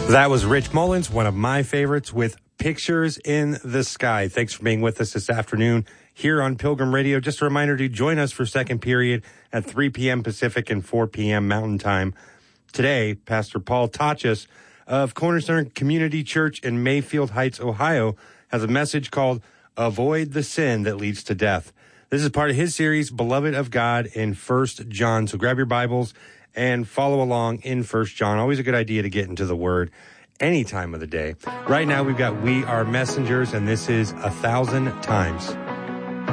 That was Rich Mullins, one of my favorites, with Pictures in the Sky. Thanks for being with us this afternoon here on Pilgrim Radio. Just a reminder to join us for second period at 3 p.m. Pacific and 4 p.m. Mountain Time. Today, Pastor Paul Tachis of Cornerstone Community Church in Mayfield Heights, Ohio, has a message called Avoid the Sin That Leads to Death. This is part of his series, Beloved of God, in 1 John. So grab your Bibles and follow along in 1 John. Always a good idea to get into the Word any time of the day. Right now, we've got We Are Messengers, and this is 1,000 Times.